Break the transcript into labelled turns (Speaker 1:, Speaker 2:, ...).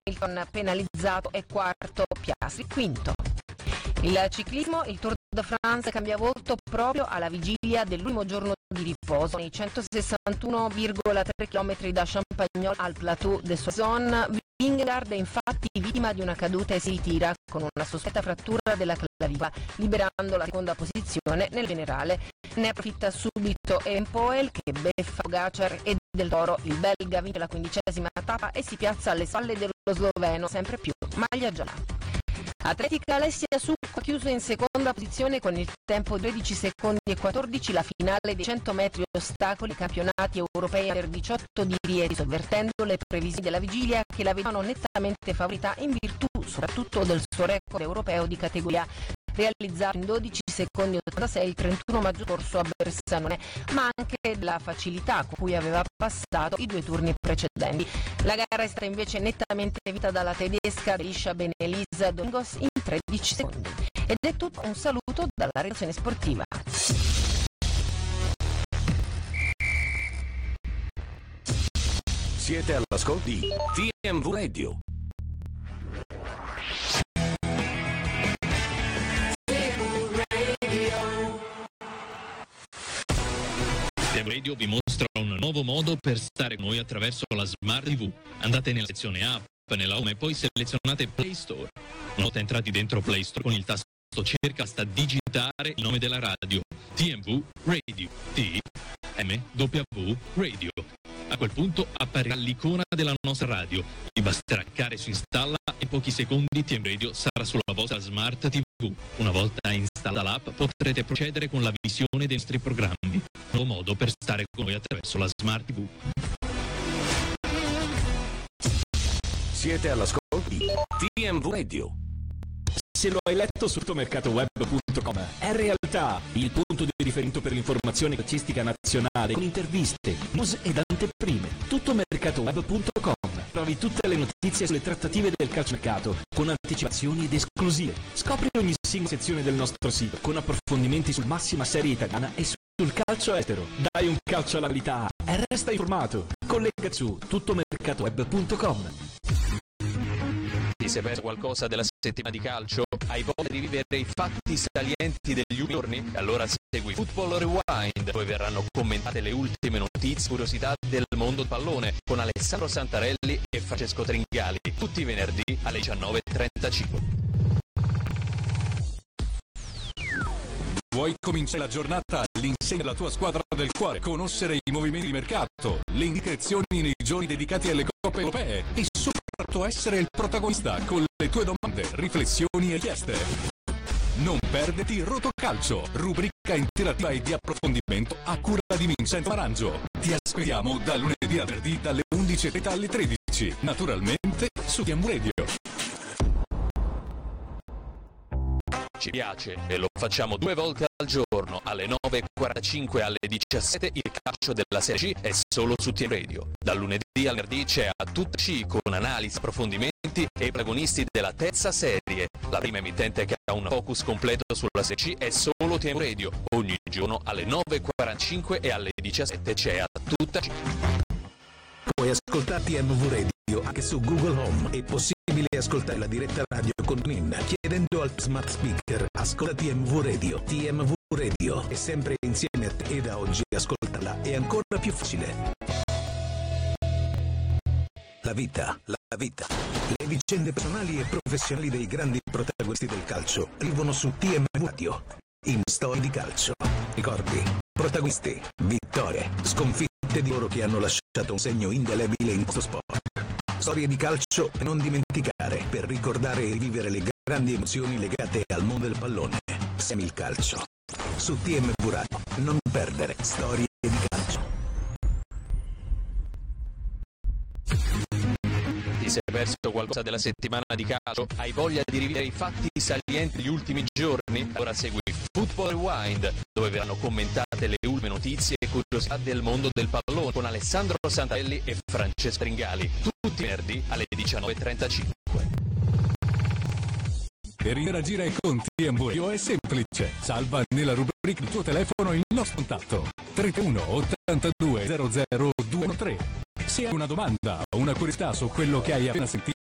Speaker 1: Hamilton penalizzato e quarto, Piastri quinto. Il ciclismo, il Tour de France cambia volto proprio alla vigilia dell'ultimo giorno di riposo. Nei 161,3 km da Champagnol al Plateau de Soissons, Vingegaard è infatti vittima di una caduta e si ritira con una sospetta frattura della clavicola, liberando la seconda posizione nel generale. Ne approfitta subito Evenpoel che beffa Pogačar e Del Toro. Il belga vince la 15ª tappa e si piazza alle spalle dello sloveno, sempre più maglia gialla. Atletica Alessia Succo ha chiuso in seconda posizione con il tempo 13 secondi e 14 la finale dei 100 metri ostacoli campionati europei per 18 di Rieti, sovvertendo le previsioni della vigilia che la vedevano nettamente favorita in virtù soprattutto del suo record europeo di categoria realizzato in 12 secondi e 86 il 31 maggio scorso a Berssanone, ma anche della facilità con cui aveva passato i 2 turni precedenti. La gara è stata invece nettamente vinta dalla tedesca Elisha Benelisa Domingos in 13 secondi. Ed è tutto, un saluto dalla redazione sportiva.
Speaker 2: Siete all'ascolto di TMV Radio.
Speaker 3: TMV Radio vi mostra un nuovo modo per stare con noi attraverso la Smart TV. Andate nella sezione App, nella Home e poi selezionate Play Store. Una volta entrati dentro Play Store con il tasto cerca basta digitare il nome della radio, TMV Radio, TMW Radio. A quel punto apparirà l'icona della nostra radio. Vi basterà cliccare su installa e in pochi secondi TMV Radio sarà sulla vostra Smart TV. Una volta installata l'app potrete procedere con la visione dei nostri programmi. Nuovo modo per stare con noi attraverso la Smart TV.
Speaker 2: Siete all'ascolto di TMV Radio.
Speaker 4: Se lo hai letto su tuttomercatoweb.com, è realtà il punto di riferimento per l'informazione calcistica nazionale con interviste, news ed anteprime. Tuttomercatoweb.com. Trovi tutte le notizie sulle trattative del calciomercato con anticipazioni ed esclusive. Scopri ogni singola sezione del nostro sito con approfondimenti sul massima serie italiana e sul calcio estero. Dai un calcio alla verità e resta informato. Collega su tuttomercatoweb.com.
Speaker 5: Ti sei perso qualcosa della settimana di calcio? Hai voglia di vivere i fatti salienti degli ultimi giorni? Allora segui Football Rewind, dove verranno commentate le ultime notizie e curiosità del mondo del pallone con Alessandro Santarelli e Francesco Tringali, tutti i venerdì alle 19:35.
Speaker 6: Vuoi cominciare la giornata all'insegna della tua squadra del cuore, conoscere i movimenti di mercato, le indicazioni nei giorni dedicati alle coppe europee e soprattutto essere il protagonista con le tue domande, riflessioni e richieste? Non perderti Rotocalcio, rubrica interattiva e di approfondimento a cura di Vincenzo Marangio. Ti aspettiamo da lunedì a venerdì dalle 11:30 alle 13, naturalmente su TMV Radio.
Speaker 5: Ci piace e lo facciamo 2 volte al giorno, alle 9:45 e alle 17. Il calcio della Serie C è solo su TMV Radio. Dal lunedì al venerdì c'è A Tutta C con analisi, approfondimenti e i protagonisti della terza serie. La prima emittente che ha un focus completo sulla Serie C è solo TMV Radio. Ogni giorno alle 9:45 e alle 17 c'è A Tutta C.
Speaker 7: Puoi ascoltare TMV Radio anche su Google Home. È possibile ascoltare la diretta radio con TuneIn chiedendo al smart speaker ascolta TMV Radio. TMV Radio è sempre insieme a te e da oggi ascoltarla è ancora più facile. La vita. Le vicende personali e professionali dei grandi protagonisti del calcio vivono su TMV Radio. In Storie di Calcio. Ricordi, protagonisti, vittorie, sconfitte di loro che hanno lasciato un segno indelebile in questo sport. Storie di calcio per non dimenticare, per ricordare e rivivere le grandi emozioni legate al mondo del pallone. Semi il calcio. Su TMV Radio. Non perdere Storie di Calcio.
Speaker 5: Ti sei perso qualcosa della settimana di calcio? Hai voglia di rivivere i fatti salienti degli ultimi giorni? Allora segui Football Rewind, dove verranno commentate le ultime notizie e curiosità del mondo del pallone con Alessandro Santarelli e Francesco Tringali, tutti i venerdì alle 19:35.
Speaker 6: Per interagire con TMV Radio è semplice. Salva nella rubrica del tuo telefono il nostro contatto 31 82 00 213. Se hai una domanda o una curiosità su quello che hai appena sentito,